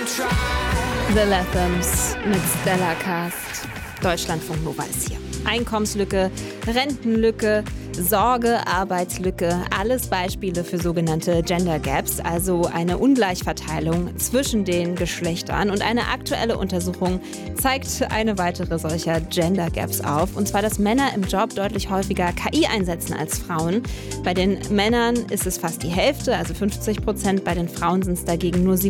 The Lathams mit Stella Cast. Deutschlandfunk Nova ist hier. Einkommenslücke, Rentenlücke, Sorge, Arbeitslücke, alles Beispiele für sogenannte Gender Gaps, also eine Ungleichverteilung zwischen den Geschlechtern. Und eine aktuelle Untersuchung zeigt eine weitere solcher Gender Gaps auf. Und zwar, dass Männer im Job deutlich häufiger KI einsetzen als Frauen. Bei den Männern ist es fast die Hälfte, also 50%. Bei den Frauen sind es dagegen nur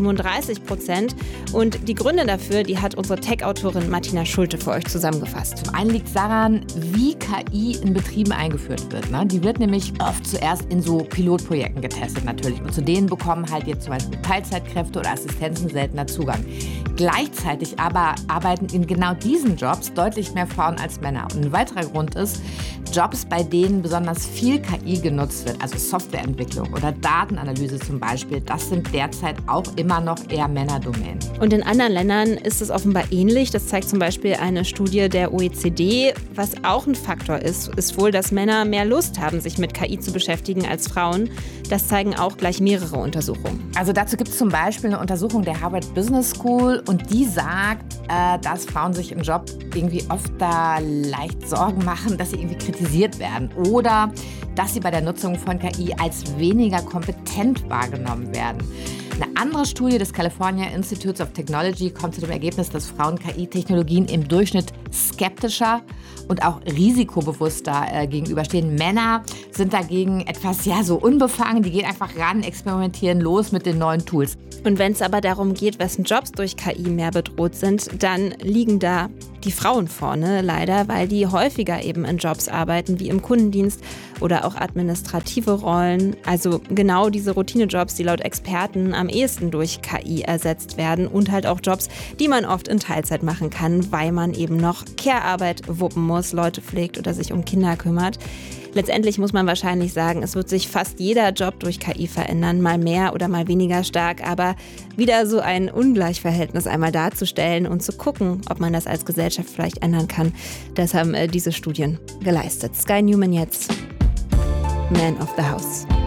37%. Und die Gründe dafür, die hat unsere Tech-Autorin Martina Schulte für euch zusammengefasst. Zum einen liegt es daran, wie KI in Betrieben eingeführt wird. Die wird nämlich oft zuerst in so Pilotprojekten getestet natürlich. Und zu denen bekommen halt jetzt zum Beispiel Teilzeitkräfte oder Assistenzen seltener Zugang. Gleichzeitig aber arbeiten in genau diesen Jobs deutlich mehr Frauen als Männer. Und ein weiterer Grund ist, Jobs, bei denen besonders viel KI genutzt wird, also Softwareentwicklung oder Datenanalyse zum Beispiel, das sind derzeit auch immer noch eher Männerdomänen. Und in anderen Ländern ist es offenbar ähnlich. Das zeigt zum Beispiel eine Studie der OECD. Was auch ein Faktor ist wohl, dass Männer mehr Lust haben, sich mit KI zu beschäftigen als Frauen. Das zeigen auch gleich mehrere Untersuchungen. Also dazu gibt es zum Beispiel eine Untersuchung der Harvard Business School und die sagt, dass Frauen sich im Job irgendwie oft da leicht Sorgen machen, dass sie irgendwie kritisiert werden oder dass sie bei der Nutzung von KI als weniger kompetent wahrgenommen werden. Eine andere Studie des California Institute of Technology kommt zu dem Ergebnis, dass Frauen KI-Technologien im Durchschnitt skeptischer und auch risikobewusster gegenüberstehen. Männer sind dagegen etwas so unbefangen, die gehen einfach ran, experimentieren los mit den neuen Tools. Und wenn es aber darum geht, wessen Jobs durch KI mehr bedroht sind, dann liegen da die Frauen vorne, leider, weil die häufiger eben in Jobs arbeiten, wie im Kundendienst oder auch administrative Rollen. Also genau diese Routinejobs, die laut Experten am ehesten durch KI ersetzt werden und halt auch Jobs, die man oft in Teilzeit machen kann, weil man eben noch Care-Arbeit wuppen muss, Leute pflegt oder sich um Kinder kümmert. Letztendlich muss man wahrscheinlich sagen, es wird sich fast jeder Job durch KI verändern, mal mehr oder mal weniger stark, aber wieder so ein Ungleichverhältnis einmal darzustellen und zu gucken, ob man das als Gesellschaft vielleicht ändern kann, das haben diese Studien geleistet. Sky Newman jetzt, Man of the House.